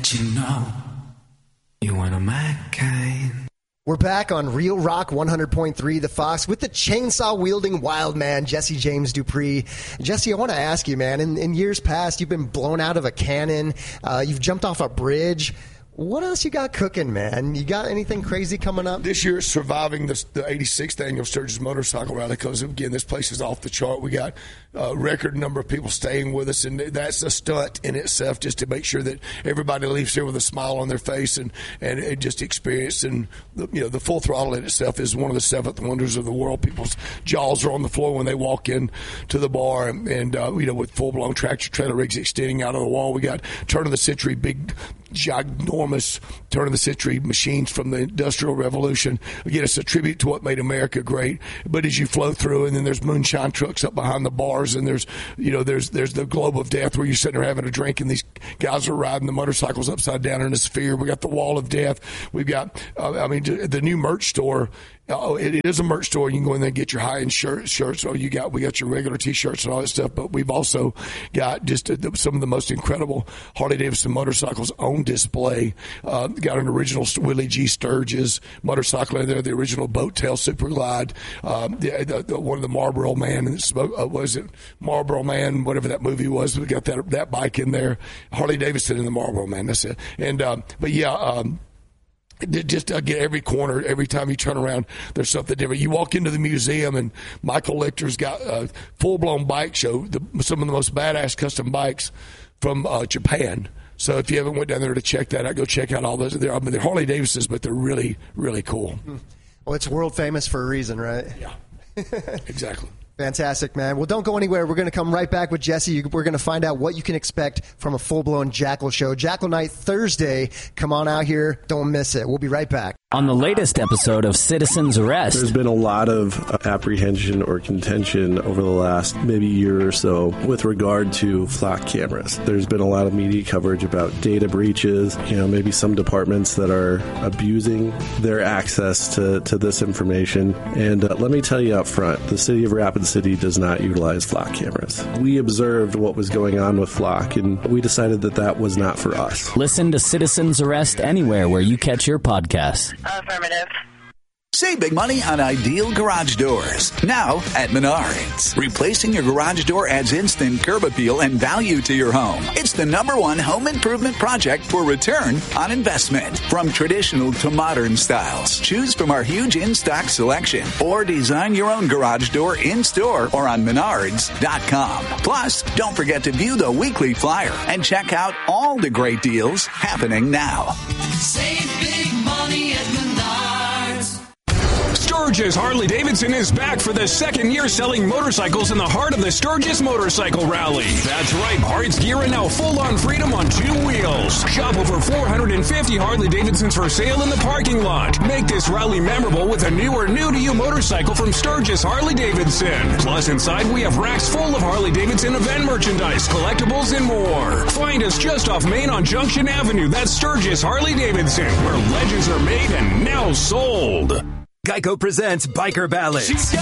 let you know you one of my kind. We're back on Real Rock 100.3 The Fox with the chainsaw-wielding wild man, Jesse James Dupree. Jesse, I want to ask you, man, in years past, you've been blown out of a cannon. You've jumped off a bridge. What else you got cooking, man? You got anything crazy coming up? This year, surviving the 86th annual Sturgis Motorcycle Rally, because, again, this place is off the chart. We got a record number of people staying with us, and that's a stunt in itself, just to make sure that everybody leaves here with a smile on their face and just experiencing, the full throttle in itself is one of the seventh wonders of the world. People's jaws are on the floor when they walk in to the bar, and with full-blown tractor trailer rigs extending out of the wall. We got turn-of-the-century big, ginormous turn-of-the-century machines from the Industrial Revolution. Again, it's a tribute to what made America great. But as you flow through, and then there's moonshine trucks up behind the bars, and there's the Globe of Death where you're sitting there having a drink, and these guys are riding the motorcycles upside down in a sphere. We got the Wall of Death. We've got, the new merch store. It is a merch store. You can go in there and get your high-end shirts. We got your regular T-shirts and all that stuff. But we've also got just some of the most incredible Harley-Davidson motorcycles on display. Got an original Willie G. Sturgis motorcycle in there, the original Boat Tail Super Glide, one of the Marlboro Man, was it Marlboro Man, whatever that movie was. We got that bike in there. Harley-Davidson and the Marlboro Man. That's it. And just again, every corner, every time you turn around, there's something different. You walk into the museum, and Michael Lictor's got a full-blown bike show, some of the most badass custom bikes from Japan. So if you haven't went down there to check that out, go check out all those. They're Harley Davidsons, but they're really, really cool. Well, it's world famous for a reason, right? Yeah, exactly. Fantastic, man. Well, don't go anywhere. We're going to come right back with Jesse. We're going to find out what you can expect from a full-blown Jackal show. Jackal Night Thursday. Come on out here. Don't miss it. We'll be right back. On the latest episode of Citizen's Arrest, there's been a lot of apprehension or contention over the last maybe year or so with regard to flock cameras. There's been a lot of media coverage about data breaches, maybe some departments that are abusing their access to this information. And let me tell you up front, the city of Rapid City does not utilize flock cameras. We observed what was going on with flock, and we decided that was not for us. Listen to Citizen's Arrest anywhere where you catch your podcasts. Affirmative. Save big money on Ideal Garage Doors. Now at Menards. Replacing your garage door adds instant curb appeal and value to your home. It's the #1 home improvement project for return on investment. From traditional to modern styles, choose from our huge in-stock selection or design your own garage door in-store or on Menards.com. Plus, don't forget to view the weekly flyer and check out all the great deals happening now. Save big money at Menards. Sturgis Harley-Davidson is back for the second year selling motorcycles in the heart of the Sturgis Motorcycle Rally. That's right, parts, gear, and now full-on freedom on 2 wheels. Shop over 450 Harley-Davidsons for sale in the parking lot. Make this rally memorable with a new or new-to-you motorcycle from Sturgis Harley-Davidson. Plus, inside, we have racks full of Harley-Davidson event merchandise, collectibles, and more. Find us just off Main on Junction Avenue. That's Sturgis Harley-Davidson, where legends are made and now sold. Geico presents Biker Ballads.